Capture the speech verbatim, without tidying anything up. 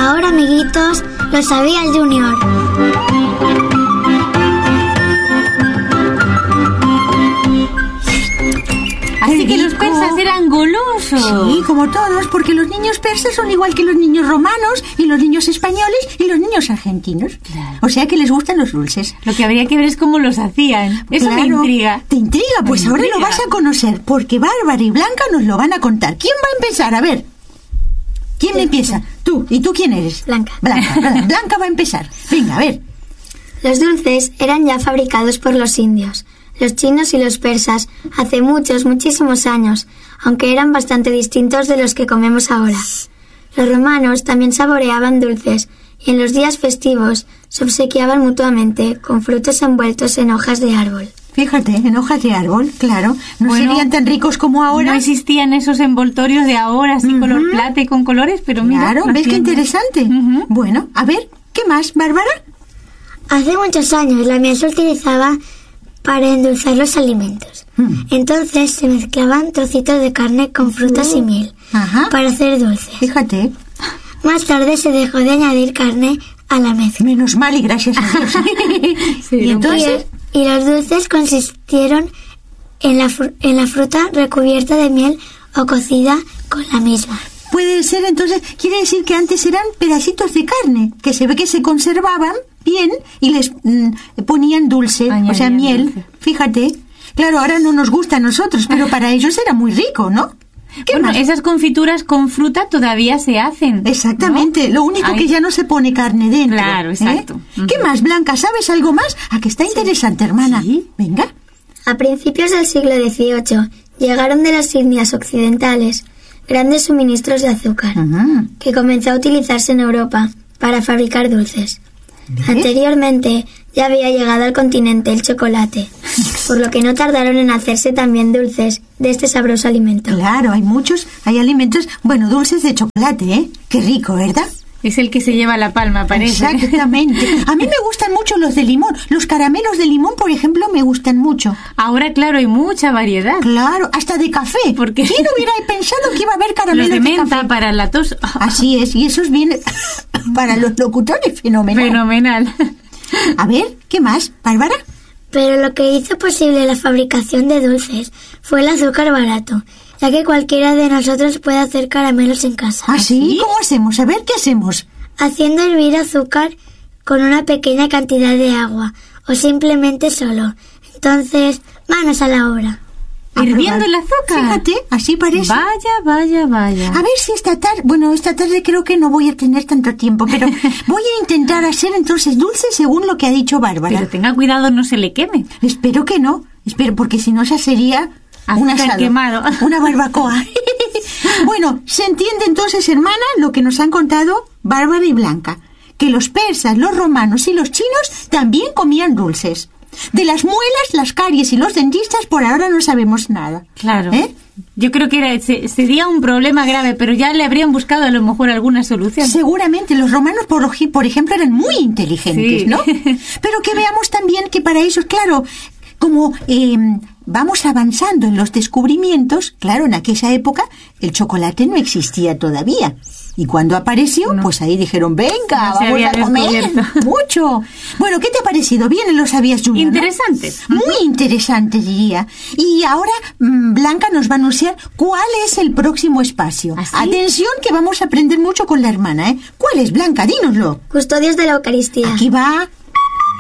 Ahora, amiguitos, lo sabía el Junior. Así que los persas eran golosos. Sí, como todos, porque los niños persas son igual que los niños romanos y los niños españoles y los niños argentinos. Claro. O sea que les gustan los dulces. Lo que habría que ver es cómo los hacían. Eso claro. me intriga. ¿Te intriga? Pues me ahora intriga. lo vas a conocer, porque Bárbara y Blanca nos lo van a contar. ¿Quién va a empezar? A ver. ¿Quién me empieza? Tú. ¿Y tú quién eres? Blanca. Blanca. Blanca, Blanca va a empezar. Venga, a ver. Los dulces eran ya fabricados por los indios, los chinos y los persas, hace muchos, muchísimos años, aunque eran bastante distintos de los que comemos ahora. Los romanos también saboreaban dulces, y en los días festivos se obsequiaban mutuamente con frutos envueltos en hojas de árbol. Fíjate, en hojas de árbol, claro. No Bueno, serían tan ricos como ahora. No existían esos envoltorios de ahora, así uh-huh. color plata y con colores, pero mira... Claro, ¿ves qué interesante? Uh-huh. Bueno, a ver, ¿qué más, Bárbara? Hace muchos años la miel se utilizaba para endulzar los alimentos. Mm. Entonces se mezclaban trocitos de carne con frutas uh. y miel Ajá. para hacer dulces. Fíjate. Más tarde se dejó de añadir carne a la mezcla. Menos mal y gracias a Dios. Sí, y entonces... Y, y los dulces consistieron en la, fr- en la fruta recubierta de miel o cocida con la misma. Puede ser, entonces, quiere decir que antes eran pedacitos de carne, que se ve que se conservaban bien y les mmm, ponían dulce, Añadían o sea, miel. Dulce. Fíjate. Claro, ahora no nos gusta a nosotros, pero para ellos era muy rico, ¿no? ¿Qué bueno, más? Esas confituras con fruta todavía se hacen. Exactamente, ¿no? Lo único Ay. que ya no se pone carne dentro. Claro, exacto. ¿Eh? Uh-huh. ¿Qué más, Blanca? ¿Sabes algo más? ¿A que está sí. interesante, hermana? ¿Sí? Venga. A principios del siglo dieciocho llegaron de las Indias occidentales grandes suministros de azúcar, uh-huh. que comenzó a utilizarse en Europa para fabricar dulces. ¿Ves? Anteriormente ya había llegado al continente el chocolate, por lo que no tardaron en hacerse también dulces de este sabroso alimento. Claro, hay muchos, hay alimentos, bueno, dulces de chocolate, ¿eh? Qué rico, ¿verdad? Es el que se lleva la palma, parece. Exactamente. A mí me gustan mucho los de limón. Los caramelos de limón, por ejemplo, me gustan mucho. Ahora, claro, hay mucha variedad. Claro, hasta de café. Porque ¿quién hubiera pensado que iba a haber caramelos los de menta de café? Para la tos? Así es, y esos vienen para los locutores, fenomenal. Fenomenal. A ver, ¿qué más, Bárbara? Pero lo que hizo posible la fabricación de dulces fue el azúcar barato, ya que cualquiera de nosotros puede hacer caramelos en casa. ¿Ah, sí? ¿Cómo hacemos? A ver, ¿qué hacemos? Haciendo hervir azúcar con una pequeña cantidad de agua, o simplemente solo. Entonces, manos a la obra. ¿Hirviendo el azúcar? Fíjate, así parece. Vaya, vaya, vaya. A ver si esta tarde... Bueno, esta tarde creo que no voy a tener tanto tiempo, pero voy a intentar hacer entonces dulces según lo que ha dicho Bárbara. Pero tenga cuidado, no se le queme. Espero que no. Espero, porque si no, esa sería... un asado quemado. Una barbacoa. Bueno, se entiende entonces, hermana, lo que nos han contado Bárbara y Blanca, que los persas, los romanos y los chinos también comían dulces. De las muelas, las caries y los dentistas por ahora no sabemos nada. Claro. ¿Eh? Yo creo que era, se, sería un problema grave, pero ya le habrían buscado a lo mejor alguna solución. Seguramente. Los romanos, por, por ejemplo, eran muy inteligentes, sí. ¿no? Pero que veamos también que para ellos, claro, como eh, vamos avanzando en los descubrimientos, claro, en aquella época el chocolate no existía todavía. Y cuando apareció, no. pues ahí dijeron, venga, no vamos a comer mucho. Bueno, ¿qué te ha parecido? Bien, lo sabías, Junior, Interesante. ¿no? Muy interesante, diría. Y ahora mmm, Blanca nos va a anunciar cuál es el próximo espacio. ¿Así? Atención, que vamos a aprender mucho con la hermana, ¿eh? ¿Cuál es, Blanca? Dínoslo. Custodios de la Eucaristía. Aquí va